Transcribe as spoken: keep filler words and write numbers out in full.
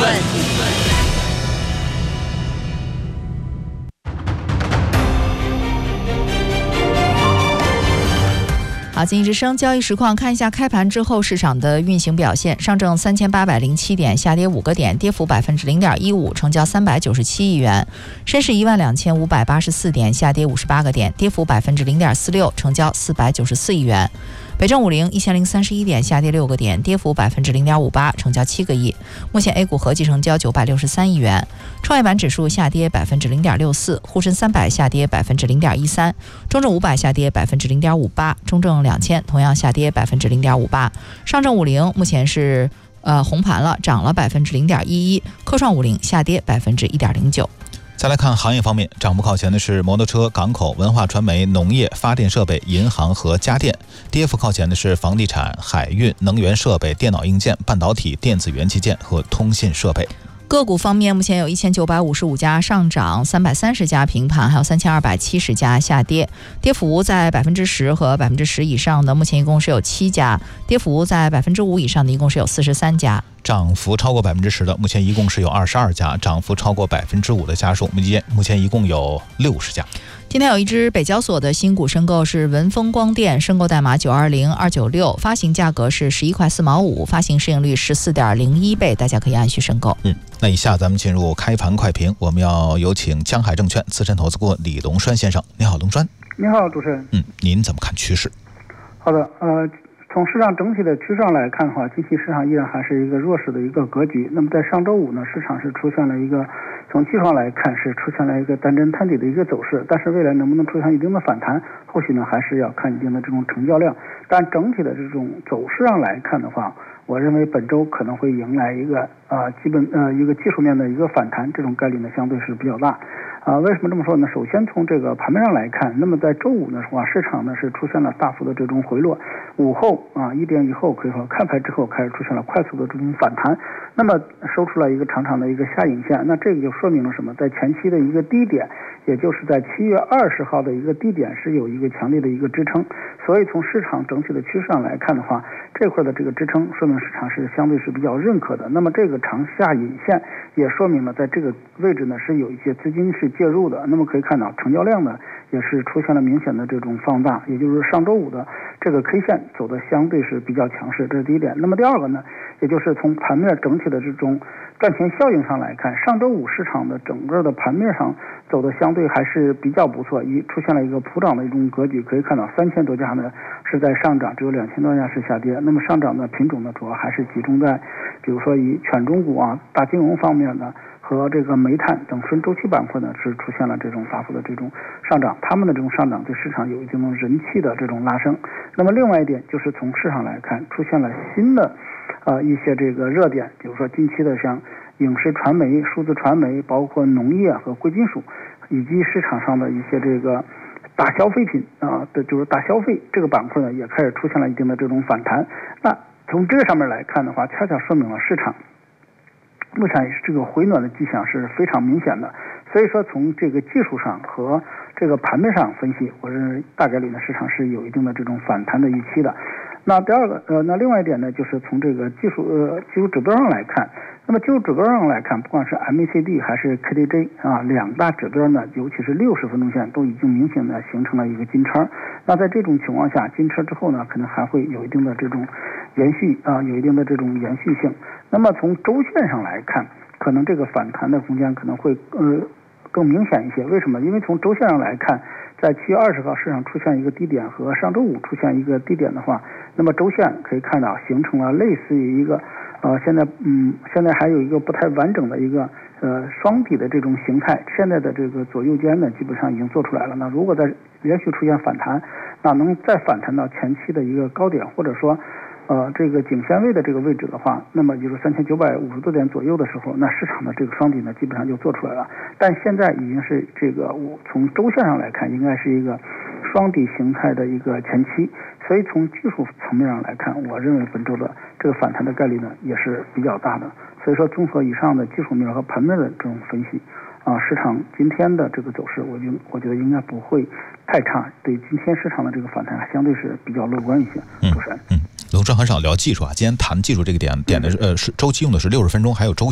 好，经济之声交易实况，看一下开盘之后市场的运行表现。上证三千八百零七点，下跌五个点，跌幅百分之零点一五，成交三百九十七亿元。深市一万两千五百八十四点，下跌五十八个点，跌幅百分之零点四六，成交四百九十四亿元。北证五零一千零三十一点，下跌六个点，跌幅百分之零点五八，成交七个亿。目前 A 股合计成交九百六十三亿元。创业板指数下跌百分之零点六四，沪深三百下跌百分之零点一三，中证五百下跌百分之零点五八，中证两千同样下跌百分之零点五八。上证五零目前是呃红盘了，涨了百分之零点一一，科创五零下跌百分之一点零九。 再来看行业方面，涨幅靠前的是摩托车、港口、文化传媒、农业、发电设备、银行和家电；跌幅靠前的是房地产、海运、能源设备、电脑硬件、半导体、电子元器件和通信设备。 个股方面，目前有一千九百五十五家上涨，三百三十家平盘，还有三千二百七十家下跌。跌幅在百分之十和百分之十以上的，目前一共是有七家；跌幅在百分之五以上的，一共是有四十三家。 涨幅超过百分之十的，目前一共是有二十二家；涨幅超过百分之五的家数，目前目前一共有六十家。 今天有一只北交所的新股申购是文峰光电，申购代码九二零二九六，发行价格是十一块四毛五，发行市盈率十四点零一倍，大家可以按需申购。 嗯，那以下咱们进入开盘快评，我们要有请江海证券资深投资顾问李龙栓先生。你好，龙栓。 你好，主持人。 嗯，您怎么看趋势？ 好的，呃。从市场整体的趋势上来看的话，近期市场依然还是一个弱势的一个格局。那么在上周五呢，市场是出现了一个从技术上来看是出现了一个单针探底的一个走势，但是未来能不能出现一定的反弹，后续呢还是要看一定的这种成交量。但整体的这种走势上来看的话，我认为本周可能会迎来一个呃基本呃一个技术面的一个反弹，这种概率呢相对是比较大。啊、呃，为什么这么说呢？首先从这个盘面上来看，那么在周五的话，市场呢是出现了大幅的这种回落，午后啊一点以后可以说开盘之后开始出现了快速的这种反弹，那么收出了一个长长的一个下影线，那这个就说明了什么？在前期的一个低点，也就是在七月二十号的一个低点是有一个强烈的一个支撑，所以从市场整体的趋势上来看的话，这块的这个支撑说明市场是相对是比较认可的。那么这个长下影线也说明了在这个位置呢是有一些资金是介入的。那么可以看到成交量呢也是出现了明显的这种放大，也就是上周五的这个 K 线走的相对是比较强势，这是第一点。那么第二个呢，也就是从盘面整体的这种赚钱效应上来看，上周五市场的整个的盘面上走的相对还是比较不错，一出现了一个普涨的一种格局，可以看到三千多家呢是在上涨，只有两千多家是下跌。那么上涨的品种呢主要还是集中在比如说以权重股啊、大金融方面呢和这个煤炭等顺周期板块呢是出现了这种大幅的这种上涨，他们的这种上涨对市场有一定的人气的这种拉升。那么另外一点就是从市场来看，出现了新的呃一些这个热点，比如说近期的像影视传媒、数字传媒，包括农业和贵金属，以及市场上的一些这个大消费品啊的，就是大消费这个板块呢也开始出现了一定的这种反弹。那从这个上面来看的话，恰恰说明了市场目前这个回暖的迹象是非常明显的，所以说从这个技术上和这个盘面上分析，我认为大概率呢市场是有一定的这种反弹的预期的。那第二个呃，那另外一点呢，就是从这个技术呃技术指标上来看，那么技术指标上来看，不管是 M A C D 还是 K D J 啊，两大指标呢，尤其是六十分钟线都已经明显的形成了一个金叉。那在这种情况下，金叉之后呢，可能还会有一定的这种延续啊，有一定的这种延续性。那么从周线上来看，可能这个反弹的空间可能会呃更明显一些。为什么？因为从周线上来看，在七月二十号市场出现一个低点和上周五出现一个低点的话，那么周线可以看到形成了类似于一个呃现在嗯现在还有一个不太完整的一个呃双底的这种形态，现在的这个左右肩呢基本上已经做出来了。那如果再连续出现反弹，那能再反弹到前期的一个高点，或者说呃，这个颈线位的这个位置的话，那么就是三千九百五十多点左右的时候，那市场的这个双底呢，基本上就做出来了。但现在已经是这个，我从周线上来看，应该是一个双底形态的一个前期，所以从技术层面上来看，我认为本周的这个反弹的概率呢，也是比较大的。所以说，综合以上的技术面和盘面的这种分析，啊，市场今天的这个走势，我觉我觉得应该不会太差，对今天市场的这个反弹相对是比较乐观一些。主持人， 嗯。龙栓很少聊技术啊，今天谈技术这个点点的是呃是周期用的是六十分钟，还有周